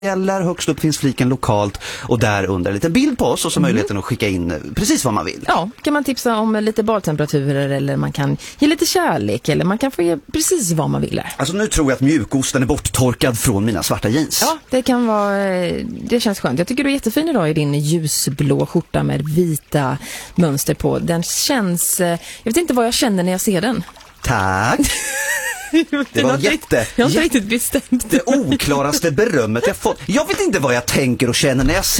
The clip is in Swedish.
Eller högst upp finns fliken lokalt och där under en liten bild på oss och så möjligheten att skicka in precis vad man vill. Ja, kan man tipsa om lite badtemperaturer eller man kan ge lite kärlek eller man kan få ge precis vad man vill. Alltså nu tror jag att mjukosten är borttorkad från mina svarta jeans. Ja, det kan vara, det känns skönt. Jag tycker du är jättefin idag i din ljusblå skjorta med vita mönster på. Den känns, jag vet inte vad jag känner när jag ser den. Tack. Det var jag har inte riktigt bestämt. Det oklaraste berömmet jag fått. Jag vet inte vad jag tänker och känner när jag ser